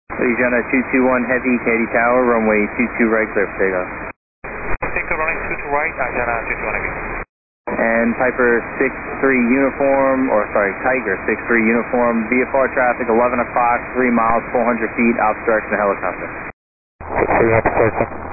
Louisiana 221 Heavy, Katy Tower, runway 22 right, clear for takeoff. Take a running 22 right, Louisiana 221 Heavy. And Piper 63 uniform, or sorry, Tiger 63 uniform, VFR traffic 11 o'clock, 3 miles, 400 feet, ops direction of helicopter. 63 Heavy,